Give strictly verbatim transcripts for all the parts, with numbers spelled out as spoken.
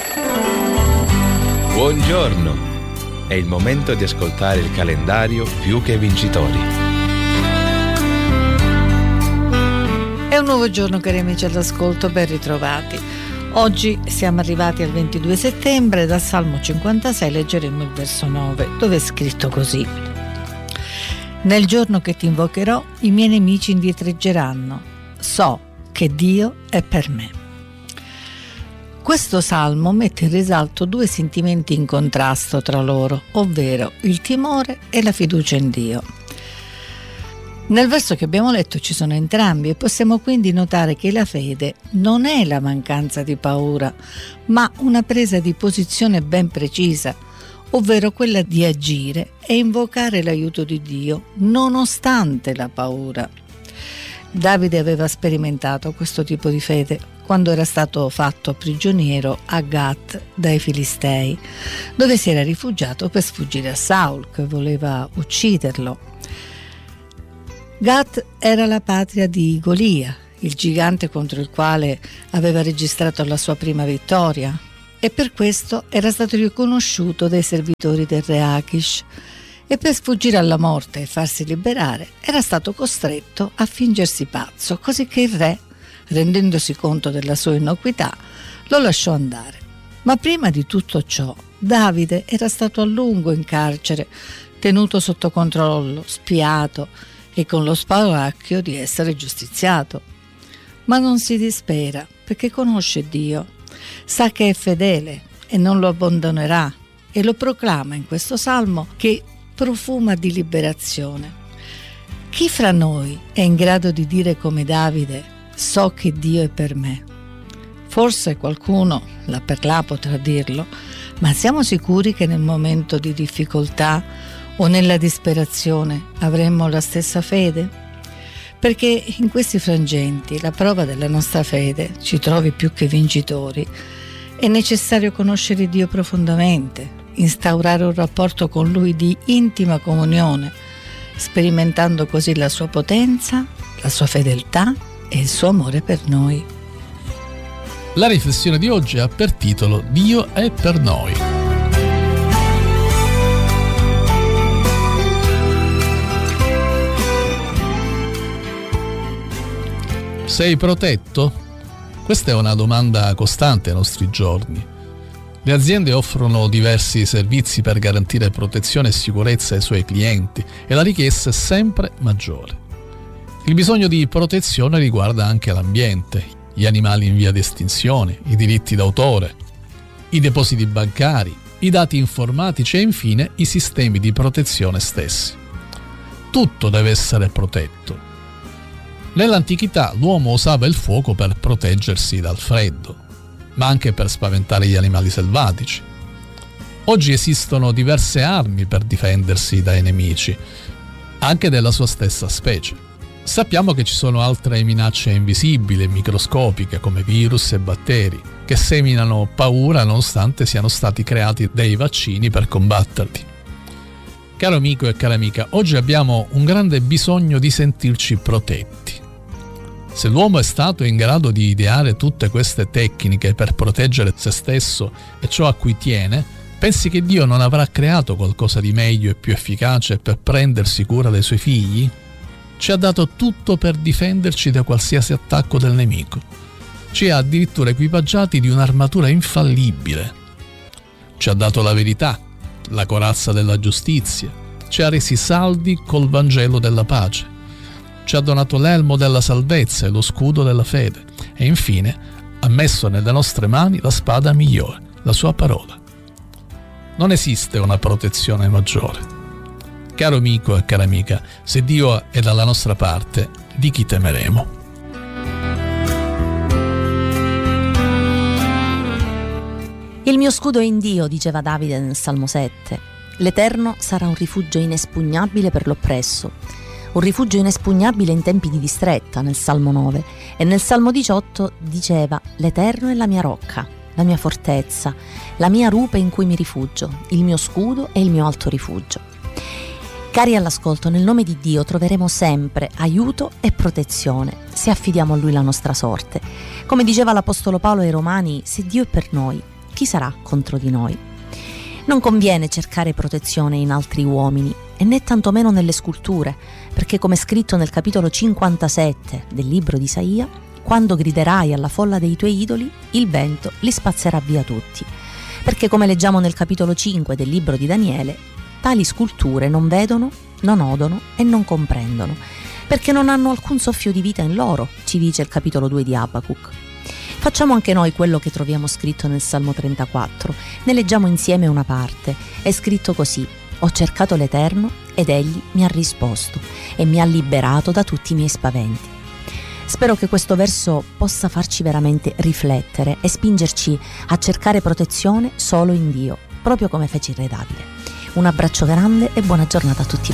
Buongiorno, è il momento di ascoltare il calendario Più che Vincitori. È un nuovo giorno, cari amici all'ascolto, ben ritrovati. Oggi siamo arrivati al ventidue settembre, dal Salmo cinquantasei leggeremo il verso nove, dove è scritto così: Nel giorno che ti invocherò, i miei nemici indietreggeranno. So che Dio è per me. Questo salmo mette in risalto due sentimenti in contrasto tra loro, ovvero il timore e la fiducia in Dio. Nel verso che abbiamo letto ci sono entrambi e possiamo quindi notare che la fede non è la mancanza di paura, ma una presa di posizione ben precisa, ovvero quella di agire e invocare l'aiuto di Dio nonostante la paura. Davide aveva sperimentato questo tipo di fede quando era stato fatto prigioniero a Gat dai Filistei, dove si era rifugiato per sfuggire a Saul, che voleva ucciderlo. Gat era la patria di Golia, il gigante contro il quale aveva registrato la sua prima vittoria, e per questo era stato riconosciuto dai servitori del re Achish, e per sfuggire alla morte e farsi liberare era stato costretto a fingersi pazzo, così che il re, rendendosi conto della sua innocuità, lo lasciò andare. Ma prima di tutto ciò, Davide era stato a lungo in carcere, tenuto sotto controllo, spiato e con lo spauracchio di essere giustiziato. Ma non si dispera, perché conosce Dio, sa che è fedele e non lo abbandonerà, e lo proclama in questo salmo che profuma di liberazione. Chi fra noi è in grado di dire come Davide: so che Dio è per me? Forse qualcuno là per là potrà dirlo, ma siamo sicuri che nel momento di difficoltà o nella disperazione avremmo la stessa fede? Perché in questi frangenti la prova della nostra fede ci trovi più che vincitori. È necessario conoscere Dio profondamente, instaurare un rapporto con Lui di intima comunione, sperimentando così la sua potenza, la sua fedeltà e il suo amore per noi. La riflessione di oggi ha per titolo Dio è per noi. Sei protetto? Questa è una domanda costante ai nostri giorni. Le aziende offrono diversi servizi per garantire protezione e sicurezza ai suoi clienti e la richiesta è sempre maggiore. Il bisogno di protezione riguarda anche l'ambiente, gli animali in via di estinzione, i diritti d'autore, i depositi bancari, i dati informatici e infine i sistemi di protezione stessi. Tutto deve essere protetto. Nell'antichità l'uomo usava il fuoco per proteggersi dal freddo, ma anche per spaventare gli animali selvatici. Oggi esistono diverse armi per difendersi dai nemici, anche della sua stessa specie. Sappiamo che ci sono altre minacce invisibili e microscopiche come virus e batteri che seminano paura nonostante siano stati creati dei vaccini per combatterli. Caro amico e cara amica, oggi abbiamo un grande bisogno di sentirci protetti. Se l'uomo è stato in grado di ideare tutte queste tecniche per proteggere se stesso e ciò a cui tiene, pensi che Dio non avrà creato qualcosa di meglio e più efficace per prendersi cura dei suoi figli? Ci ha dato tutto per difenderci da qualsiasi attacco del nemico. Ci ha addirittura equipaggiati di un'armatura infallibile. Ci ha dato la verità, la corazza della giustizia. Ci ha resi saldi col Vangelo della pace. Ci ha donato l'elmo della salvezza e lo scudo della fede. E infine ha messo nelle nostre mani la spada migliore, la sua parola. Non esiste una protezione maggiore. Caro amico e cara amica, se Dio è dalla nostra parte, di chi temeremo? Il mio scudo è in Dio, diceva Davide nel Salmo sette. L'Eterno sarà un rifugio inespugnabile per l'oppresso, un rifugio inespugnabile in tempi di distretta nel Salmo nove, e nel Salmo diciotto diceva: l'Eterno è la mia rocca, la mia fortezza, la mia rupe in cui mi rifugio, il mio scudo e il mio alto rifugio. Cari all'ascolto, nel nome di Dio troveremo sempre aiuto e protezione se affidiamo a Lui la nostra sorte. Come diceva l'Apostolo Paolo ai Romani, se Dio è per noi, chi sarà contro di noi? Non conviene cercare protezione in altri uomini e né tantomeno nelle sculture, perché come scritto nel capitolo cinquantasette del libro di Isaia, quando griderai alla folla dei tuoi idoli, il vento li spazzerà via tutti. Perché come leggiamo nel capitolo cinque del libro di Daniele, tali sculture non vedono, non odono e non comprendono, perché non hanno alcun soffio di vita in loro, ci dice il capitolo due di Abacuc. Facciamo anche noi quello che troviamo scritto nel Salmo trentaquattro. Ne leggiamo insieme una parte. È scritto così: ho cercato l'Eterno ed egli mi ha risposto e mi ha liberato da tutti i miei spaventi. Spero che questo verso possa farci veramente riflettere e spingerci a cercare protezione solo in Dio, proprio come fece il re Davide. Un abbraccio grande e buona giornata a tutti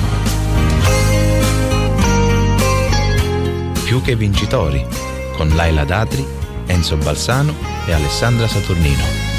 voi. Più che vincitori, con Laila Datri, Enzo Balsano e Alessandra Saturnino.